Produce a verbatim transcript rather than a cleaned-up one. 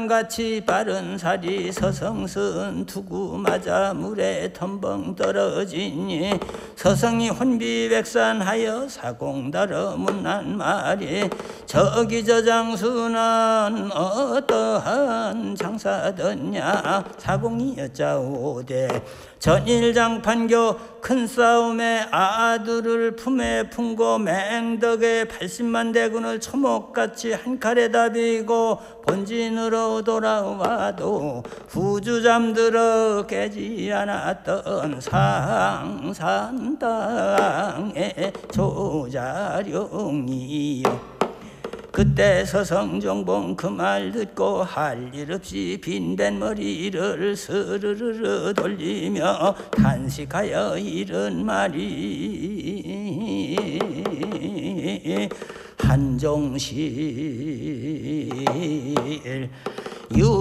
바람같이 빠른 살이 서성슨 두고 맞아 물에 덤벙 떨어지니 서성이 혼비백산하여 사공달어 묻난 말이 저기 저 장수는 어떠한 장사더냐 사공이 여짜오되 전일장판교 큰 싸움에 아들을 품에 품고 맹덕에 팔십만 대군을 초목같이 한 칼에다 비고 본진으로 돌아와도 후주 잠들어 깨지 않았던 상산 땅의 조자룡이요. 그때 서성정봉 그 말 듣고 할 일 없이 빈뱃머리를 스르르르 돌리며 탄식하여 이른 말이 한종실